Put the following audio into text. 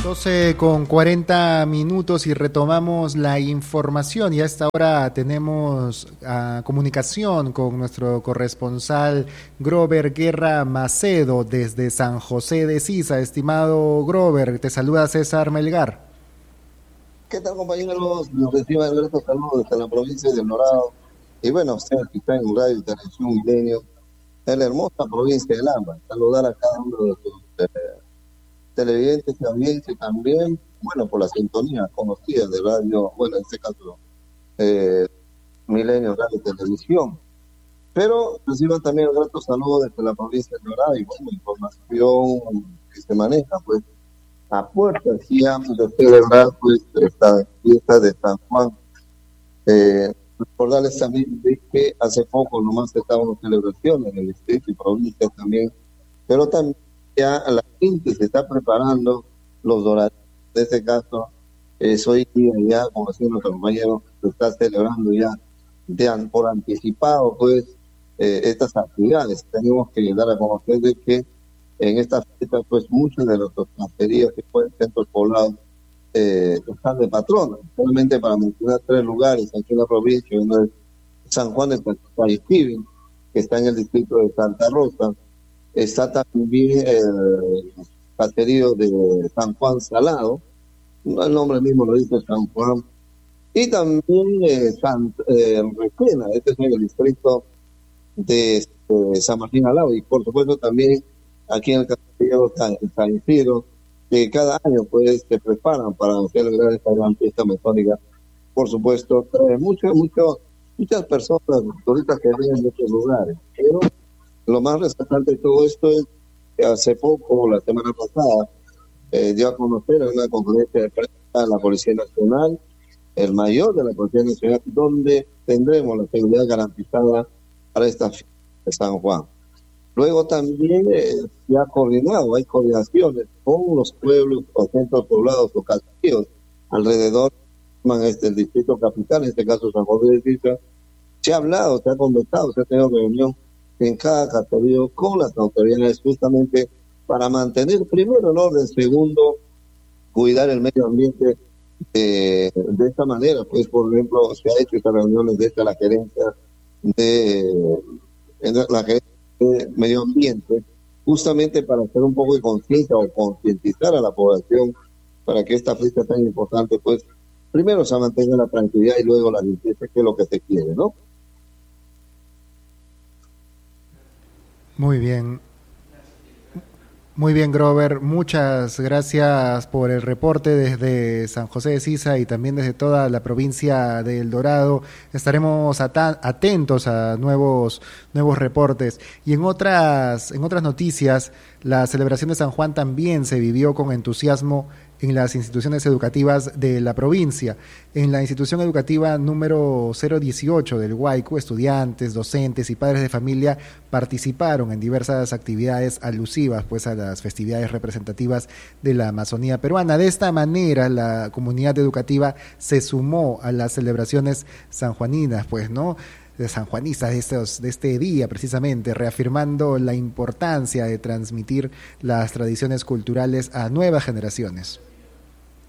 12:40 y retomamos la información y a esta hora tenemos comunicación con nuestro corresponsal Grover Guerra Macedo desde San José de Sisa. Estimado Grover, te saluda César Melgar. ¿Qué tal, compañeros? Nos recibe el grato saludo desde la provincia del Dorado. Y bueno, ustedes que están en Radio y Televisión Milenio, en la hermosa provincia de Lamba. Saludar a cada uno de sus televidentes y audiencia también, bueno, por la sintonía conocida de radio, bueno, en este caso, Milenio Radio y Televisión. Pero reciban también el grato saludo desde la provincia de Dorado y bueno, información que se maneja, pues, a puertas ya de celebrar, pues, esta fiesta de San Juan. Recordarles también de que hace poco nomás estaban las celebraciones en el distrito y provincia también, pero también ya la gente se está preparando, los dorados, en este caso, hoy día ya, como decían los compañeros, se está celebrando ya por anticipado, pues, estas actividades. Tenemos que dar a conocer de que en estas fiestas, pues, muchas de nuestras cacerías que pueden centros poblados están de patrona. Solamente para mencionar 3 lugares aquí en la provincia: uno es San Juan de Paistibin, que está en el distrito de Santa Rosa. Está también el caserío de San Juan Salado, el nombre mismo lo dice, San Juan. Y también Requena, este es en el distrito de San Martín Alao. Y por supuesto también aquí en el caserío San Isidro, que cada año pues se preparan para celebrar esta gran fiesta masónica. Por supuesto, trae muchas personas, turistas que vienen de otros lugares. Pero lo más resaltante de todo esto es que hace poco, la semana pasada, dio a conocer en una conferencia de prensa a la Policía Nacional, el mayor de la Policía Nacional, donde tendremos la seguridad garantizada para esta fiesta de San Juan. Luego también se ha coordinado, hay coordinaciones con los pueblos o centros poblados o castillos alrededor del distrito capital, en este caso San José de Sisa. Se ha hablado, se ha conversado, se ha tenido reunión en cada caserío con las autoridades justamente para mantener primero el orden, segundo, cuidar el medio ambiente de esta manera. Pues, por ejemplo, se ha hecho estas reuniones desde la gerencia de medio ambiente, justamente para hacer un poco de conciencia o concientizar a la población para que esta fiesta tan importante, pues, primero se mantenga la tranquilidad y luego la limpieza, que es lo que se quiere, ¿no? Muy bien. Muy bien, Grover, muchas gracias por el reporte desde San José de Sisa y también desde toda la provincia de El Dorado. Estaremos atentos a nuevos reportes. Y en otras noticias, la celebración de San Juan también se vivió con entusiasmo en las instituciones educativas de la provincia. En la institución educativa número 018 del Huayco, estudiantes, docentes y padres de familia participaron en diversas actividades alusivas, pues, a las festividades representativas de la Amazonía peruana. De esta manera, la comunidad educativa se sumó a las celebraciones sanjuaninas, pues, ¿no?, de sanjuanistas de este día, precisamente, reafirmando la importancia de transmitir las tradiciones culturales a nuevas generaciones.